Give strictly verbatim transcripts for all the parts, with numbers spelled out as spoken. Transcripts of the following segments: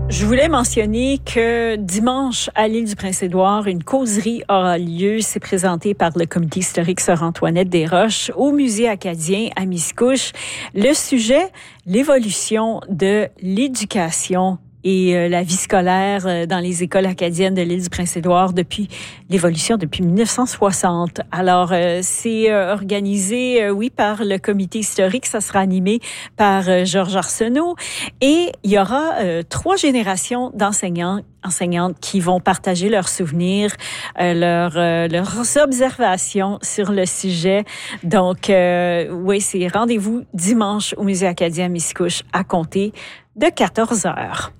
Je voulais mentionner que dimanche, à l'île du Prince-Édouard, une causerie aura lieu. C'est présenté par le comité historique Sœur-Antoinette des Roches au musée acadien à Miscouche. Le sujet, l'évolution de l'éducation et euh, la vie scolaire euh, dans les écoles acadiennes de l'île du Prince-Édouard depuis l'évolution depuis dix-neuf cent soixante. Alors, euh, c'est euh, organisé, euh, oui, par le comité historique. Ça sera animé par euh, Georges Arsenault. Et il y aura euh, trois générations d'enseignants enseignantes qui vont partager leurs souvenirs, euh, leurs, euh, leurs observations sur le sujet. Donc, euh, oui, c'est rendez-vous dimanche au musée acadien à Miscouche à compter de quatorze heures.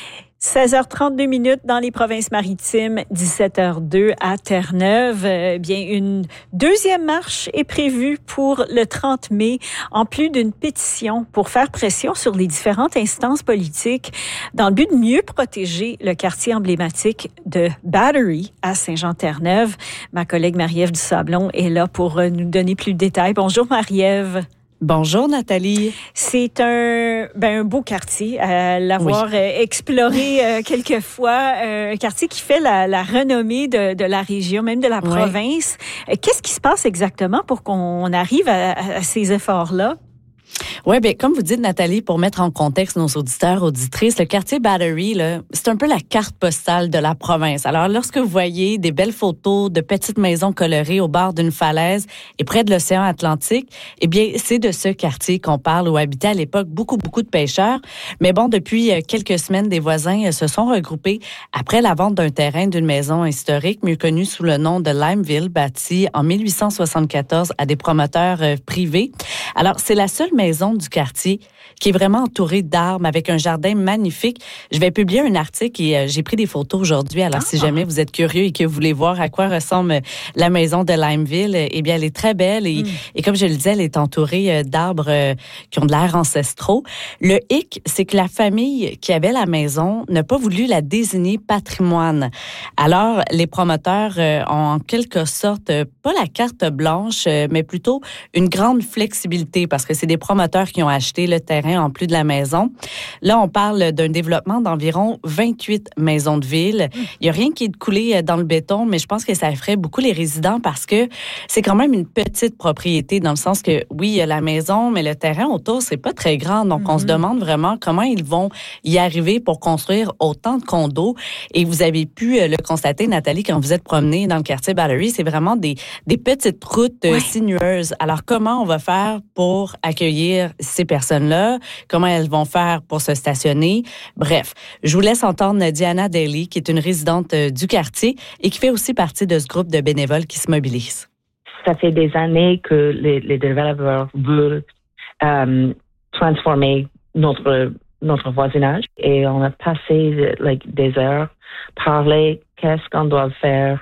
seize heures trente-deux minutes dans les provinces maritimes, dix-sept heures deux à Terre-Neuve. Eh bien, une deuxième marche est prévue pour le trente mai, en plus d'une pétition pour faire pression sur les différentes instances politiques dans le but de mieux protéger le quartier emblématique de Battery à Saint-Jean-Terre-Neuve. Ma collègue Marie-Ève Dusablon est là pour nous donner plus de détails. Bonjour Marie-Ève. Bonjour Nathalie. C'est un, ben, un beau quartier à l'avoir oui. exploré euh, quelques fois. Euh, un quartier qui fait la, la renommée de, de la région, même de la province. Oui. Qu'est-ce qui se passe exactement pour qu'on arrive à, à ces efforts-là? Oui, bien, comme vous dites, Nathalie, pour mettre en contexte nos auditeurs, auditrices, le quartier Battery, là, c'est un peu la carte postale de la province. Alors, lorsque vous voyez des belles photos de petites maisons colorées au bord d'une falaise et près de l'océan Atlantique, eh bien, c'est de ce quartier qu'on parle où habitaient à l'époque beaucoup, beaucoup de pêcheurs. Mais bon, depuis quelques semaines, des voisins se sont regroupés après la vente d'un terrain d'une maison historique, mieux connue sous le nom de Limeville, bâtie en dix-huit cent soixante-quatorze à des promoteurs privés. Alors, c'est la seule maison du quartier qui est vraiment entourée d'arbres avec un jardin magnifique. Je vais publier un article et euh, j'ai pris des photos aujourd'hui. Alors, ah. si jamais vous êtes curieux et que vous voulez voir à quoi ressemble la maison de Limeville, eh bien, elle est très belle et, mm. et comme je le disais, elle est entourée d'arbres euh, qui ont de l'air ancestraux. Le hic, c'est que la famille qui avait la maison n'a pas voulu la désigner patrimoine. Alors, les promoteurs euh, ont en quelque sorte euh, pas la carte blanche, euh, mais plutôt une grande flexibilité parce que c'est des promoteurs qui ont acheté le terrain en plus de la maison. Là, on parle d'un développement d'environ vingt-huit maisons de ville. Il n'y a rien qui est coulé dans le béton, mais je pense que ça effraie beaucoup les résidents parce que c'est quand même une petite propriété dans le sens que, oui, il y a la maison, mais le terrain autour, c'est pas très grand. Donc, mm-hmm. on se demande vraiment comment ils vont y arriver pour construire autant de condos. Et vous avez pu le constater, Nathalie, quand vous êtes promenée dans le quartier Battery, c'est vraiment des, des petites routes ouais. sinueuses. Alors, comment on va faire pour accueillir ces personnes-là? Comment elles vont faire pour se stationner? Bref, je vous laisse entendre Diana Daly, qui est une résidente du quartier et qui fait aussi partie de ce groupe de bénévoles qui se mobilisent. Ça fait des années que les, les développeurs veulent euh, transformer notre, notre voisinage et on a passé like, des heures à parler qu'est-ce qu'on doit faire,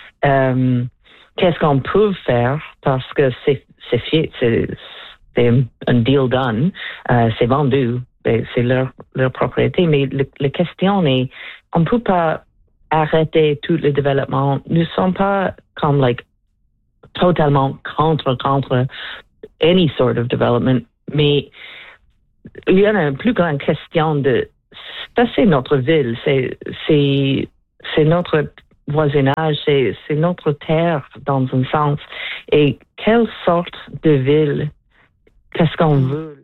euh, qu'est-ce qu'on peut faire parce que c'est, c'est, c'est c'est un deal done, euh, c'est vendu, c'est leur, leur propriété. Mais le, la question est, on ne peut pas arrêter tout le développement. Nous ne sommes pas comme like totalement contre contre any sort of development, mais il y a une plus grande question de ça, c'est notre ville, c'est c'est c'est notre voisinage, c'est c'est notre terre dans un sens. Et quelle sorte de ville qu'est-ce qu'on veut?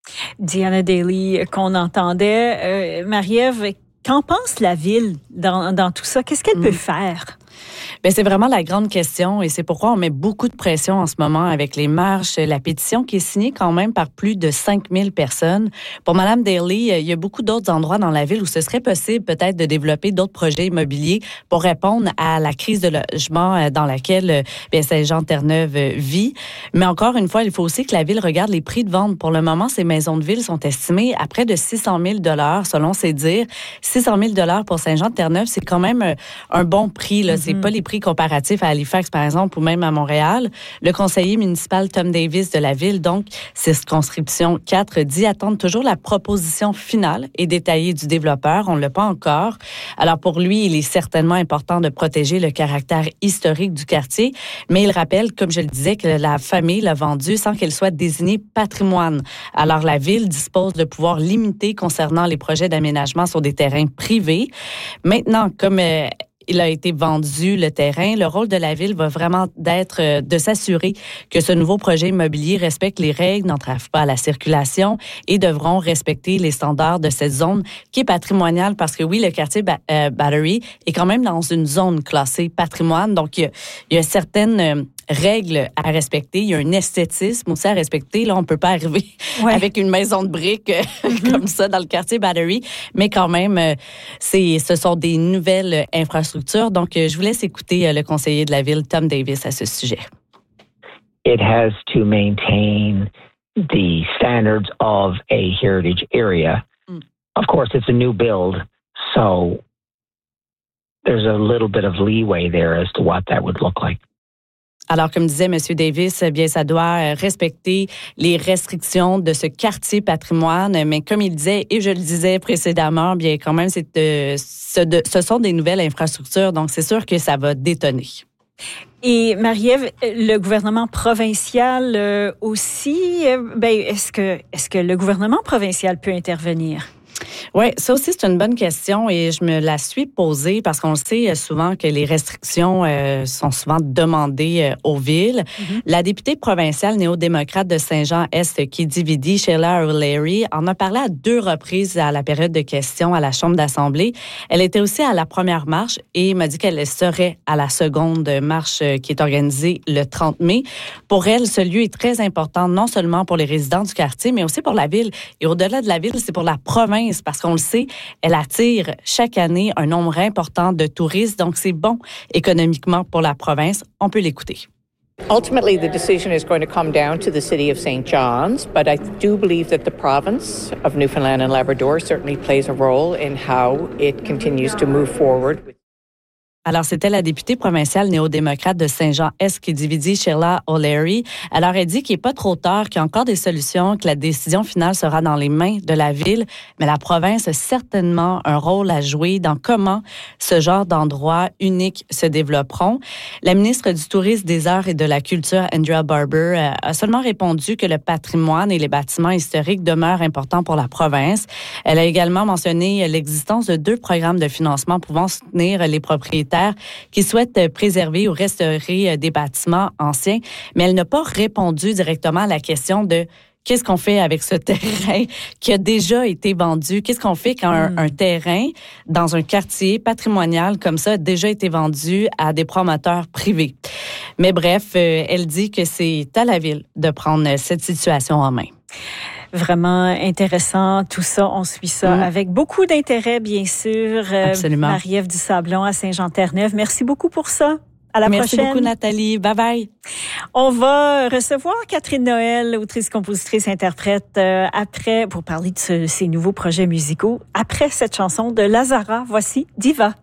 Diana Daly, qu'on entendait. Euh, Marie-Ève, qu'en pense la ville dans, dans tout ça? Qu'est-ce qu'elle mmh. peut faire? Bien, c'est vraiment la grande question et c'est pourquoi on met beaucoup de pression en ce moment avec les marches, la pétition qui est signée quand même par plus de cinq mille personnes. Pour Mme Daly, il y a beaucoup d'autres endroits dans la ville où ce serait possible peut-être de développer d'autres projets immobiliers pour répondre à la crise de logement dans laquelle bien, Saint-Jean-Terre-Neuve vit. Mais encore une fois, il faut aussi que la ville regarde les prix de vente. Pour le moment, ces maisons de ville sont estimées à près de six cent mille dollars selon ses dires. six cent mille dollars pour Saint-Jean-Terre-Neuve, c'est quand même un bon prix. Là. c'est pas les prix comparatifs à Halifax, par exemple, ou même à Montréal. Le conseiller municipal Tom Davis de la ville, donc, circonscription quatre, dit attendre toujours la proposition finale et détaillée du développeur. On ne l'a pas encore. Alors, pour lui, il est certainement important de protéger le caractère historique du quartier, mais il rappelle, comme je le disais, que la famille l'a vendu sans qu'elle soit désignée patrimoine. Alors, la ville dispose de pouvoirs limités concernant les projets d'aménagement sur des terrains privés. Maintenant, comme euh, il a été vendu, le terrain, le rôle de la ville va vraiment d'être euh, de s'assurer que ce nouveau projet immobilier respecte les règles, n'entrave pas à la circulation et devront respecter les standards de cette zone qui est patrimoniale parce que oui, le quartier ba- euh, Battery est quand même dans une zone classée patrimoine. Donc, il y a, il y a certaines... Euh, règles à respecter. Il y a un esthétisme aussi à respecter. Là, on ne peut pas arriver ouais. avec une maison de briques mm-hmm. comme ça dans le quartier Battery. Mais quand même, c'est, ce sont des nouvelles infrastructures. Donc, je vous laisse écouter le conseiller de la ville, Tom Davis, à ce sujet. It has to maintain the standards of a heritage area. Mm. Of course, it's a new build, so there's a little bit of leeway there as to what that would look like. Alors, comme disait M. Davis, bien, ça doit respecter les restrictions de ce quartier patrimoine. Mais comme il disait, et je le disais précédemment, bien, quand même, c'est, euh, ce, de, ce sont des nouvelles infrastructures. Donc, c'est sûr que ça va détonner. Et Marie-Ève, le gouvernement provincial euh, aussi, euh, ben, est-ce que, est-ce que le gouvernement provincial peut intervenir? Oui, ça aussi, c'est une bonne question et je me la suis posée parce qu'on le sait souvent que les restrictions euh, sont souvent demandées euh, aux villes. Mm-hmm. La députée provinciale néo-démocrate de Saint-Jean-Est, Kidji-Vidi, Sheila O'Leary, en a parlé à deux reprises à la période de questions à la Chambre d'Assemblée. Elle était aussi à la première marche et m'a dit qu'elle serait à la seconde marche qui est organisée le trente mai. Pour elle, ce lieu est très important, non seulement pour les résidents du quartier, mais aussi pour la ville. Et au-delà de la ville, c'est pour la province. Parce qu'on le sait, elle attire chaque année un nombre important de touristes, donc c'est bon économiquement pour la province. On peut l'écouter. Ultimately, the decision is going to come down to the City of Saint John's, but I do believe that the province of Newfoundland and Labrador certainly plays a role in how it continues to move forward. Alors, c'était la députée provinciale néo-démocrate de Saint-Jean-Est, Kidji-Vidi, Sheila O'Leary. Alors, elle dit qu'il n'est pas trop tard, qu'il y a encore des solutions, que la décision finale sera dans les mains de la ville, mais la province a certainement un rôle à jouer dans comment ce genre d'endroits uniques se développeront. La ministre du Tourisme, des Arts et de la Culture, Andrea Barber, a seulement répondu que le patrimoine et les bâtiments historiques demeurent importants pour la province. Elle a également mentionné l'existence de deux programmes de financement pouvant soutenir les propriétaires qui souhaitent préserver ou restaurer des bâtiments anciens, mais elle n'a pas répondu directement à la question de qu'est-ce qu'on fait avec ce terrain qui a déjà été vendu? Qu'est-ce qu'on fait quand un, un terrain dans un quartier patrimonial comme ça a déjà été vendu à des promoteurs privés? Mais bref, euh, elle dit que c'est à la ville de prendre cette situation en main. Vraiment intéressant, tout ça. On suit ça mmh. avec beaucoup d'intérêt, bien sûr. Absolument. Euh, Marie-Ève Dusablon à Saint-Jean-Terre-Neuve. Merci beaucoup pour ça. À la Merci prochaine. Merci beaucoup, Nathalie. Bye-bye. On va recevoir Catherine Noël, autrice, compositrice, interprète, euh, après, pour parler de ce, ces nouveaux projets musicaux, après cette chanson de Lazara. Voici Diva.